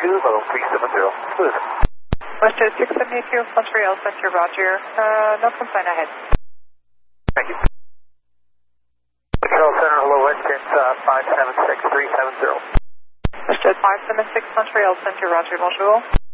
level 370, smooth. Westjet 672, Montreal Center, Roger. No complaint ahead. Thank you. Montreal Center, hello, Westjet 576370. Westjet 576, Montreal Center, Roger, bonjour.